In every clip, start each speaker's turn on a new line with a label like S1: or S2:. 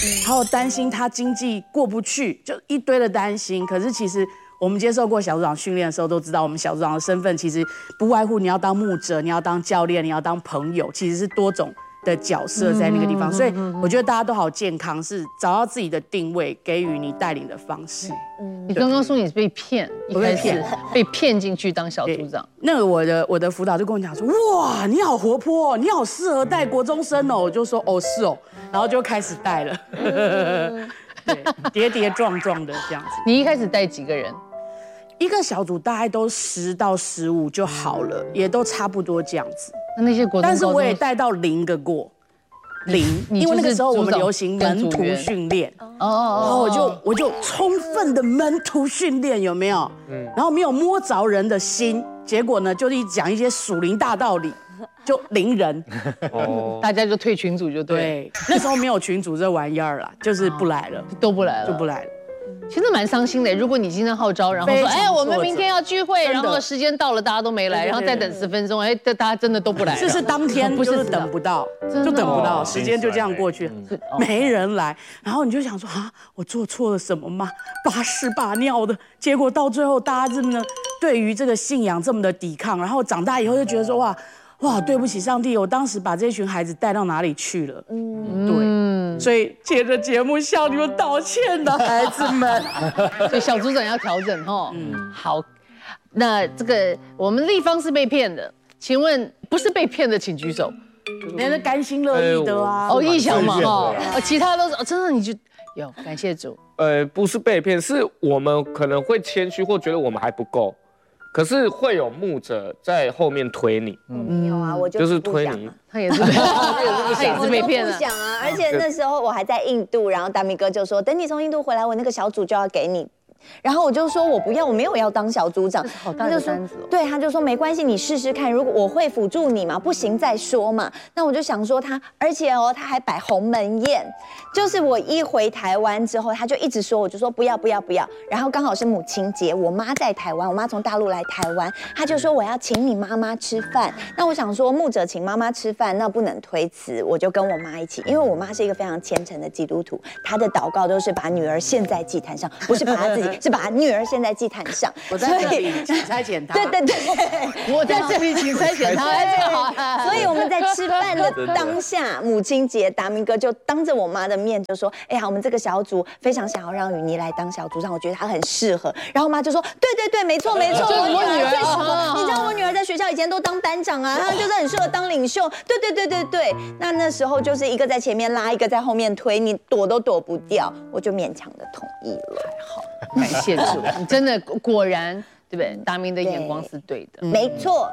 S1: 然后担心他经济过不去，就一堆的担心。可是其实我们接受过小组长训练的时候，都知道我们小组长的身份其实不外乎你要当牧者，你要当教练，你要当朋友，其实是多种的角色在那个地方。所以我觉得大家都好健康，是找到自己的定位，给予你带领的方式。
S2: 你刚刚说你是被骗，一开始被骗进去当小组长。
S1: 那个我的辅导就跟我讲说，哇，你好活泼哦，你好适合带国中生哦。我就说哦是哦，然后就开始带了，对，跌跌撞撞的这样子。
S2: 你一开始带几个人？
S1: 一个小组大概都10到15就好了，也都差不多这样子。
S2: 那些国中，
S1: 但是我也带到0个过，0，因为那个时候我们流行门徒训练，然后我就充分的门徒训练，有没有？然后没有摸着人的心，结果呢，就是讲一些属灵大道理，就0人，
S2: 大家就退群组就对。
S1: 对，那时候没有群组这玩意儿啦，就是不来了，
S2: 都不来了，
S1: 就不来了。
S2: 其实蛮伤心的。如果你今天号召，然后说，哎，我们明天要聚会，然后时间到了，大家都没来，然后再等10分钟，哎，大家真的都不来了。
S1: 这是当天就是等不到，就等不到，时间就这样过去，没人来，然后你就想说啊，我做错了什么吗？把屎把尿的，结果到最后大家这么的对于这个信仰这么的抵抗，然后长大以后就觉得说哇，对不起上帝，我当时把这群孩子带到哪里去了？对，所以借着节目向你们道歉的孩子们。
S2: 所以小组长要调整哦。好，那这个我们立方是被骗的，请问不是被骗的请举手。
S1: 人家甘心乐意的啊。
S2: 意想嘛哈，其他都是真的你就有感谢主。
S3: 不是被骗，是我们可能会谦虚或觉得我们还不够。可是会有牧者在后面推你，
S4: 没有啊，我
S3: 就是推你，
S2: 他也是被骗了，
S4: 不想啊！而且那时候我还在印度，然后大明哥就说，等你从印度回来，我那个小组就要给你。然后我就说我不要，我没有要当小组长。
S2: 好大的单子哦。
S4: 对，他就说没关系，你试试看，如果我会辅助你嘛，不行再说嘛。那我就想说他，而且他还摆鸿门宴，就是我一回台湾之后，他就一直说，我就说不要。然后刚好是母亲节，我妈在台湾，我妈从大陆来台湾，他就说我要请你妈妈吃饭。那我想说牧者请妈妈吃饭，那不能推辞，我就跟我妈一起，因为我妈是一个非常虔诚的基督徒，她的祷告都是把女儿献在祭坛上，不是把她自己。是把女儿献在祭坛上，
S1: 我在这里请差遣她。
S4: 对，
S2: 我在这里请差遣她。
S4: 所以我们在吃饭的当下，母亲节，达明哥就当着我妈的面就说：“哎呀，我们这个小组非常想要让雨妮来当小组长，我觉得她很适合。”然后我妈就说：“对，没错，我女儿最适合。你知道我女儿在学校以前都当班长啊，她就是很适合当领袖。对。那时候就是一个在前面拉，一个在后面推，你躲都躲不掉，我就勉强的同意了。
S2: 好。感谢主，你真的果然对不对？达明的眼光是对的，
S4: 没错。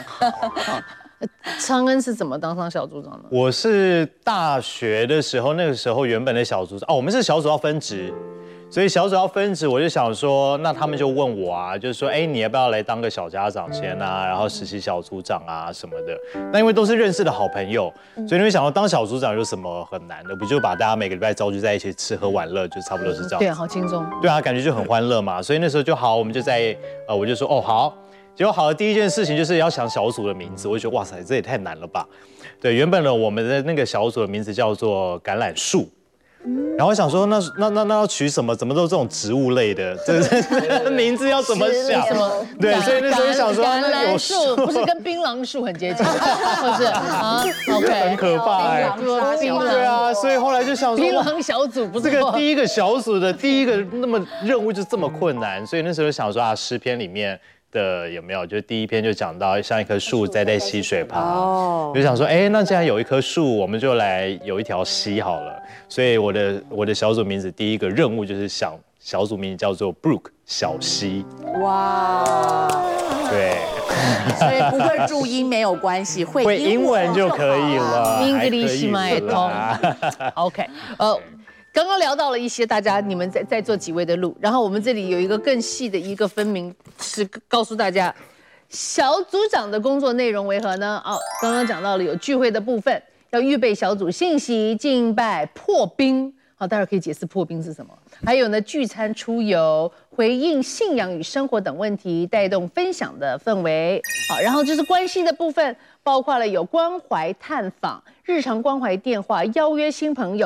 S2: 昌恩是怎么当上小组长的？
S5: 我是大学的时候，那个时候原本的小组长我们是小组要分职，所以小组要分职，我就想说，那他们就问我啊，就是说，你要不要来当个小家长先啊，然后实习小组长啊什么的。那因为都是认识的好朋友，所以你会想到当小组长有什么很难的？不就把大家每个礼拜召集在一起吃喝玩乐，就差不多是这样。
S2: 对，好轻松。
S5: 对啊，感觉就很欢乐嘛。所以那时候就好，我们就在我就说好。结果好的第一件事情就是要想小组的名字，我就觉得哇塞，这也太难了吧。对，原本呢我们的那个小组的名字叫做橄榄树。然后我想说，那要取什么？怎么都这种植物类的，这名字要怎么想？对，所以那时候想说，
S2: 橄榄树不是跟槟榔树很接近，不是啊 ？OK，
S5: 很可怕对啊，所以后来就想说，
S2: 槟榔小组不是
S5: 这个第一个小组的第一个那么任务就这么困难，所以那时候想说诗篇里面的有没有？就第一篇就讲到像一棵树栽在溪水旁，就想说，那既然有一棵树，我们就来有一条溪好了。所以我的小组名字第一个任务就是想小组名字叫做 Brook 小溪。
S1: 哇，
S5: 对，
S1: 所以不会注音没有关系，会
S5: 英文就可以了。
S2: English 买通。OK， 刚刚聊到了一些大家你们在座几位的路，然后我们这里有一个更细的一个分明，是告诉大家小组长的工作内容为何呢？刚刚讲到了有聚会的部分。要预备小组信息、敬拜、破冰，好，待会儿可以解释破冰是什么。还有呢，聚餐、出游、回应信仰与生活等问题，带动分享的氛围。好，然后就是关系的部分，包括了有关怀探访、日常关怀电话、邀约新朋友、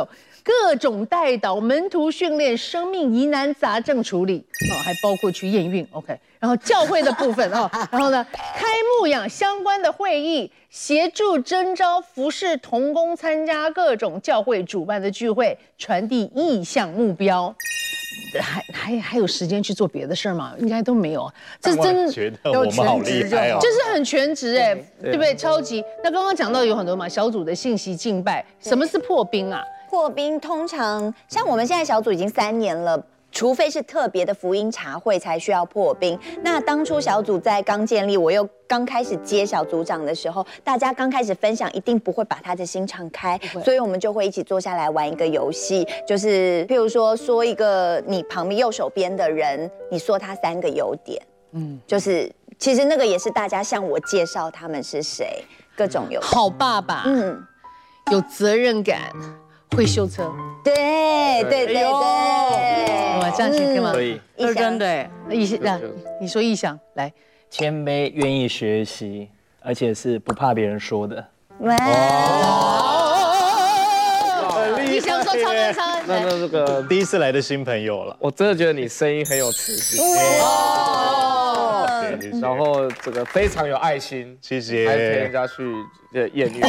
S2: 各种代祷、门徒训练、生命疑难杂症处理，还包括去验孕 ，OK。然后教会的部分然后呢，开牧养相关的会议，协助征召服侍同工，参加各种教会主办的聚会，传递意向目标。还有时间去做别的事儿吗？应该都没有。这真
S5: 觉得我们好厉害哦，
S2: 就是很全职哎，对不对？超级。那刚刚讲到有很多嘛，小组的信息敬拜，什么是破冰啊？
S4: 破冰通常像我们现在小组已经3年了。除非是特别的福音茶会才需要破冰。那当初小组在刚建立，我又刚开始接小组长的时候，大家刚开始分享，一定不会把他的心敞开，所以我们就会一起坐下来玩一个游戏，就是譬如说一个你旁边右手边的人，你说他3个优点，就是其实那个也是大家向我介绍他们是谁，各种优点。
S2: 好爸爸，有责任感。会修车，
S4: 对，
S2: 哇，这样行可以吗？
S3: 可以，
S1: 是真的。
S2: 你说意向来，
S6: 谦卑，愿意学习，而且是不怕别人说的。
S4: 哇！
S2: 意向说长安，
S3: 那这个
S5: 第一次来的新朋友了，
S3: 我真的觉得你声音很有磁性。然后这个非常有爱心，
S5: 谢谢，
S3: 还陪人家去艳遇，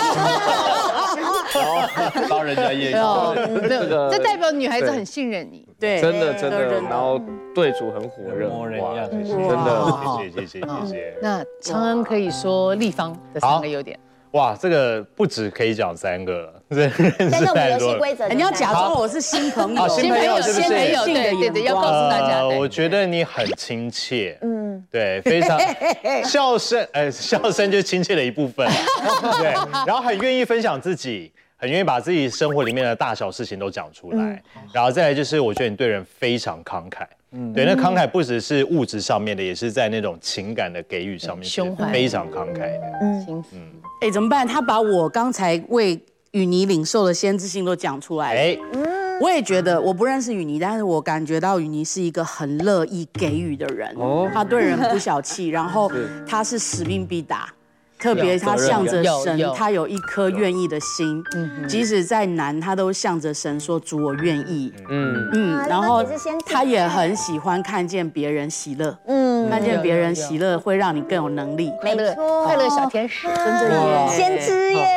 S6: 帮人家艳遇，
S2: 这代表女孩子很信任你，
S1: 对，
S3: 真的，然后对主很火热，
S6: 哇，
S3: 真的，
S5: 谢谢。
S2: 那长恩可以说立方的3个优点。
S5: 哇，这个不止可以讲3个了，认识太多了。
S1: 你要假装我是新朋友，
S5: 新朋友是不是？
S2: 对，要告诉大家。
S5: 我觉得你很亲切，对，非常笑声，笑声就是亲切的一部分，对，然后很愿意分享自己，很愿意把自己生活里面的大小事情都讲出来，然后再来就是我觉得你对人非常慷慨。对，那慷慨不只是物质上面的，也是在那种情感的给予上面，
S2: 胸怀
S5: 非常慷慨的。
S1: 怎么办？他把我刚才为雨妮领受的先知性都讲出来了。我也觉得我不认识雨妮，但是我感觉到雨妮是一个很乐意给予的人。他对人不小气，然后他是使命必达。特别他向着神，他有一颗愿意的心，即使再难，他都向着神说：“主，我愿意。”然后他也很喜欢看见别人喜乐，看见别人喜乐会让你更有能力。
S4: 没错，
S2: 快乐小天使，
S1: 真的耶，
S4: 先知耶！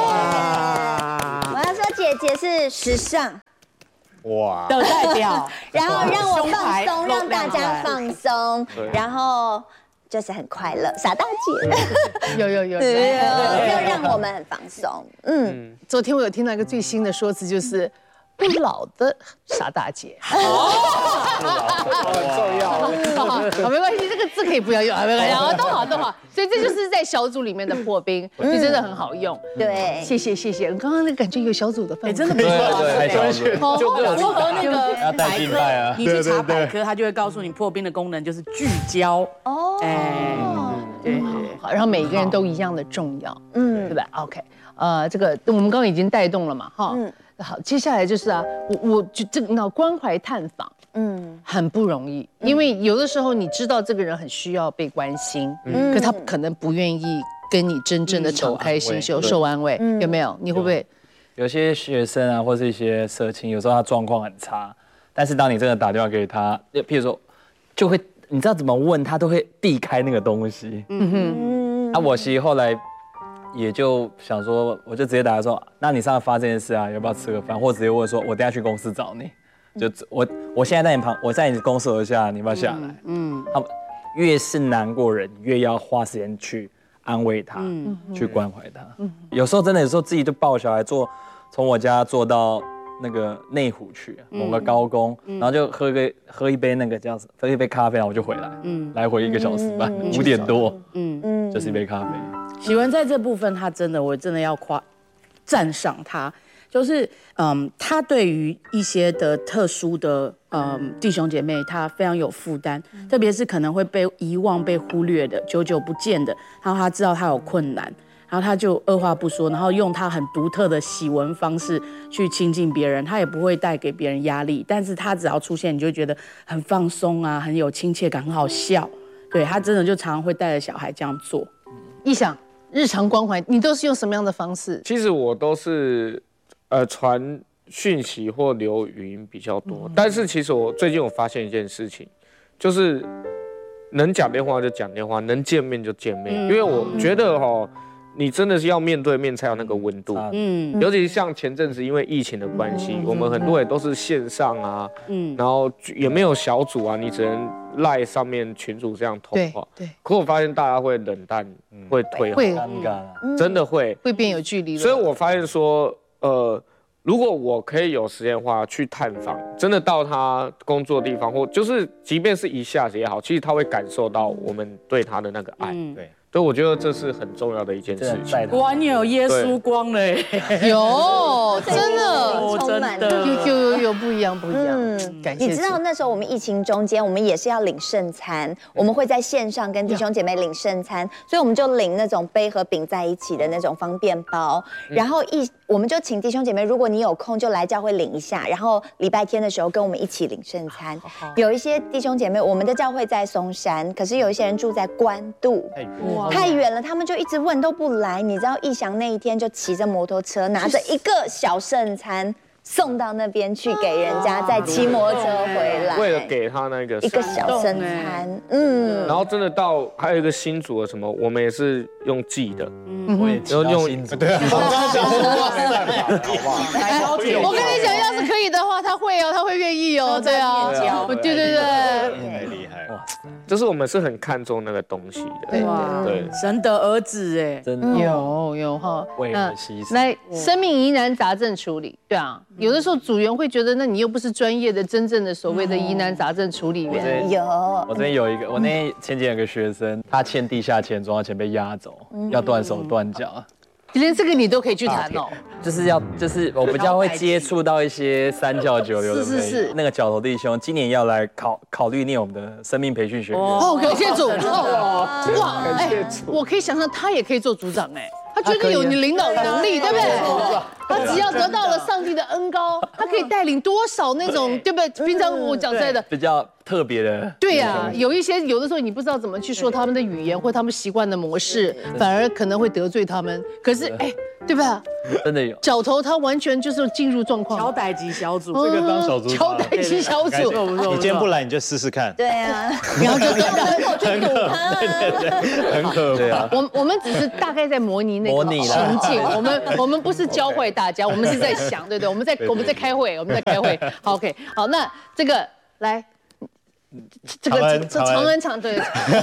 S4: 我要说姐姐是时尚
S5: 哇
S1: 的代表，
S4: 然后让我放松，让大家放松，然后。就是很快乐，傻大姐，
S2: 有，
S4: 就让我们很放松。
S2: 昨天我有听到一个最新的说辞，就是不老的傻大姐。很
S3: 重要。
S2: 好，没关系，这个字可以不要用，没关系，都好。所以这就是在小组里面的破冰，就真的很好用。
S4: 对，
S2: 谢谢。刚刚那个感觉有小组的氛围，
S1: 真的不错，
S3: 就
S1: 符合那个
S6: 要带敬拜啊。
S1: 你去查百科，他就会告诉你破冰的功能就是聚焦。对，
S2: 好，然后每一个人都一样的重要，对吧 ？OK，这个我们刚刚已经带动了嘛，哈。好，接下来就是我就这个关怀探访，很不容易，因为有的时候你知道这个人很需要被关心，可他可能不愿意跟你真正的敞开心胸、受安慰，有没有？你会不会？
S6: 有些学生啊，或是一些社青，有时候他状况很差，但是当你真的打电话给他，譬如说，就会你知道怎么问他都会避开那个东西。我其实后来。也就想说，我就直接打说，那你上次发这件事啊，要不要吃个饭？或直接问说，我等下去公司找你，就我现在在你旁，我在你公司楼下，你要不要下来？他们越是难过人，越要花时间去安慰他，去关怀他。有时候真的，有时候自己就抱小孩从我家坐到那个内湖去，某个高工，然后就喝一杯那个喝一杯咖啡，然后我就回来，来回1个小时半，5点多，就是一杯咖啡。
S1: 喜文在这部分，我真的要赞赏他，就是他对于一些的特殊的弟兄姐妹，他非常有负担，特别是可能会被遗忘、被忽略的、久久不见的，然后他知道他有困难，然后他就二话不说，然后用他很独特的喜文方式去亲近别人，他也不会带给别人压力，但是他只要出现，你就会觉得很放松啊，很有亲切感，很好笑。对，他真的就常常会带着小孩这样做。
S2: 意想日常关怀，你都是用什么样的方式？
S3: 其实我都是传讯息或留语音比较多。但是其实我最近有发现一件事情，就是能讲电话就讲电话，能见面就见面，因为我觉得你真的是要面对面才有那个温度。尤其是像前阵子因为疫情的关系，我们很多也都是线上啊，然后也没有小组啊，你只能赖上面群组这样通话。对。可我发现大家会冷淡，会退后，
S2: 会
S6: 尴尬，
S3: 真的会
S2: 变有距离了。
S3: 所以我发现说，如果我可以有时间的话，去探访，真的到他工作的地方，或就是即便是一下子也好，其实他会感受到我们对他的那个爱。对，我觉得这是很重要的一件事情。
S1: 哇，你有耶稣光了耶！
S2: 有，真的，
S4: 充满了
S2: 有不一样，感谢。
S4: 你知道那时候我们疫情中间，我们也是要领圣餐，我们会在线上跟弟兄姐妹领圣餐，所以我们就领那种杯和饼在一起的那种方便包，然后我们就请弟兄姐妹，如果你有空就来教会领一下，然后礼拜天的时候跟我们一起领圣餐。有一些弟兄姐妹，我们的教会在松山，可是有一些人住在关渡。太远了，他们就一直问都不来。你知道义翔那一天就骑着摩托车，拿着一个小圣餐送到那边去给人家，再骑摩托车回来，
S3: 为了给他那个
S4: 一个小圣餐。
S3: 然后真的到还有一个新组的什么，我们也是用寄的，
S6: 我也用新组，对啊，
S2: 我跟你讲，要是可以的话，他会愿意哦，对啊，对，
S5: 太厉害了。
S3: 就是我们是很看重那个东西的，对，
S1: 神的儿子哎，
S6: 真的
S2: 有哈，
S6: 为了牺牲。
S2: 来，生命疑难杂症处理，对啊，有的时候组员会觉得，那你又不是专业的、真正的所谓的疑难杂症处理员。
S6: 我这边有一个，我前几天有个学生，他欠地下钱庄钱被押走，要断手断脚。
S2: 连这个你都可以去谈哦，
S6: 就是我比较会接触到一些三教九流的，是那个角头弟兄，今年要来考虑念我们的生命培训学院。
S2: 感谢主哇，我可以想象他也可以做组长哎，他绝对有你领导能力，对不对？他只要得到了上帝的恩膏，他可以带领多少那种，对不对？平常我讲出来的
S6: 比较特别的，
S2: 对呀，有的时候你不知道怎么去说他们的语言或他们习惯的模式，反而可能会得罪他们。可是对吧？
S6: 真的有
S2: 角头，他完全就是进入状况。
S1: 乔代级小组，
S5: 这个当小组，
S2: 乔代级小组，
S5: 你今天不来你就试试看。
S4: 对啊，
S2: 然后就
S4: 门口去堵他，
S5: 很可怕。
S2: 我们只是大概在模拟那个情境，我们不是教坏大家，我们是在想，对不对？我们在开会，好 ，OK， 好，那这个来。这长恩场对，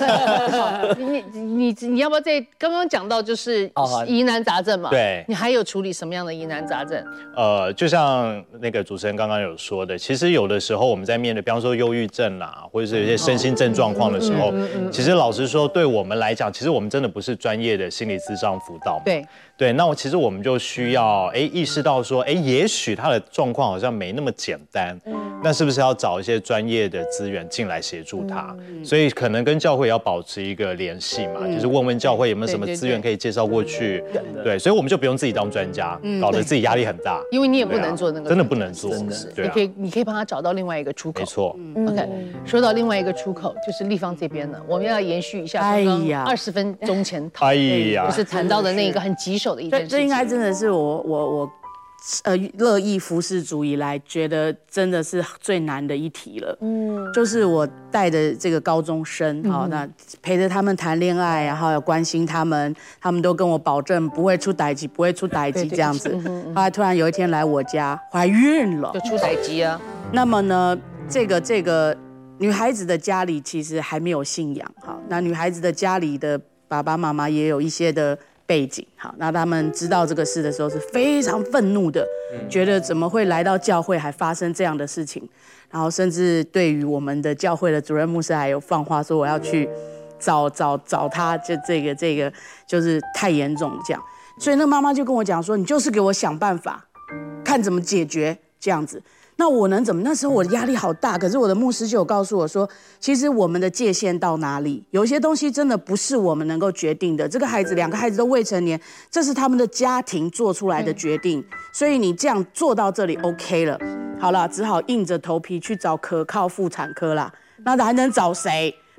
S2: 你要不要在刚刚讲到就是疑难杂症嘛？
S5: 对，
S2: 你还有处理什么样的疑难杂症？
S5: 就像那个主持人刚刚有说的，其实有的时候我们在面对，比方说忧郁症啦，或者是有些身心症状况的时候，其实老实说，对我们来讲，其实我们真的不是专业的心理咨商辅导嘛。对，那其实我们就需要意识到说，也许他的状况好像没那么简单，那是不是要找一些专业的资源进来协助他？所以可能跟教会也要保持一个联系嘛，就是问问教会有没有什么资源可以介绍过去。对，所以我们就不用自己当专家，搞得自己压力很大，
S2: 因为你也不能做那个，
S5: 真的不能做，真的。
S2: 你可以帮他找到另外一个出口。
S5: 没错。
S2: OK， 说到另外一个出口，就是立方这边呢，我们要延续一下刚刚20分钟前就是谈到的那个很棘手的一件事情。
S1: 这应该真的是我乐意服侍主以来觉得真的是最难的一题了。就是我带的这个高中生，那陪着他们谈恋爱，然后要关心他们都跟我保证不会出代志，不会出代志这样子。后来突然有一天来我家怀孕了，
S2: 就出代志啊。
S1: 那么呢，这个女孩子的家里其实还没有信仰，那女孩子的家里的爸爸妈妈也有一些的背景，好，那他们知道这个事的时候是非常愤怒的，觉得怎么会来到教会还发生这样的事情，然后甚至对于我们的教会的主任牧师还有放话说我要去找他，就这个就是太严重这样，所以那妈妈就跟我讲说，你就是给我想办法，看怎么解决这样子。那我能怎么？那时候我的压力好大，可是我的牧师就有告诉我说，其实我们的界限到哪里，有一些东西真的不是我们能够决定的。这个孩子2个孩子都未成年，这是他们的家庭做出来的决定，所以你这样做到这里 OK 了，好了，只好硬着头皮去找可靠妇产科啦。那还能找谁？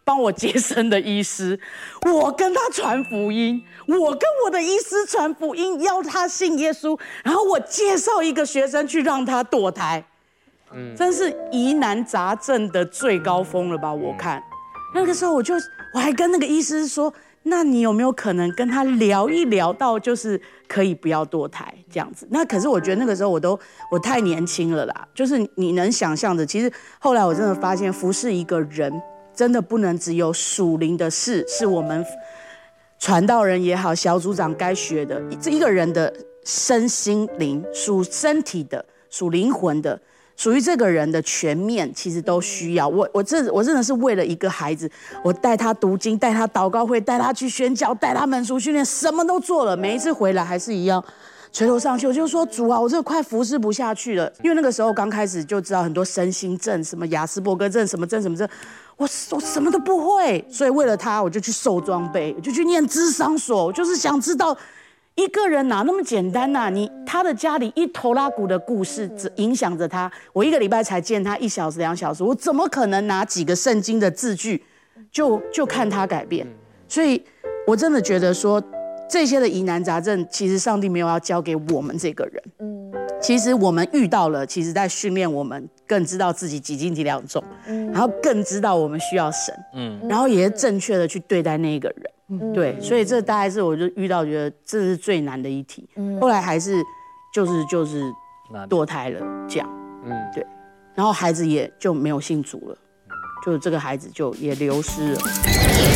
S1: 帮我接生的医师，我跟他传福音，我跟我的医师传福音，要他信耶稣，然后我介绍一个学生去让他堕胎，真是疑难杂症的最高峰了吧？我看那个时候我还跟那个医师说，那你有没有可能跟他聊一聊到就是可以不要堕胎这样子？那可是我觉得那个时候我太年轻了啦，就是你能想象的，其实后来我真的发现服侍一个人真的不能只有属灵的事，是我们传道人也好，小组长该学的。这一个人的身心灵，属身体的，属灵魂的，属于这个人的全面，其实都需要。我真的是为了一个孩子，我带他读经，带他祷告会，带他去宣教，带他门徒训练，什么都做了。每一次回来还是一样垂头丧气，我就说主啊，我这快服侍不下去了。因为那个时候刚开始就知道很多身心症，什么亚斯伯格症，什么症，我什么都不会。所以为了他，我就去受装备，我就去念諮商所，我就是想知道。一个人哪那么简单呐？他的家里一头拉骨的故事影响着他。我一个礼拜才见他1小时2小时，我怎么可能拿几个圣经的字句就看他改变？所以我真的觉得说这些的疑难杂症，其实上帝没有要交给我们这个人。其实我们遇到了，其实在训练我们更知道自己几斤几两重，然后更知道我们需要神，然后也正确的去对待那一个人。对，所以这大概是我就遇到觉得这是最难的一题。后来还是就是堕胎了这样。对，然后孩子也就没有信主了，就这个孩子就也流失了。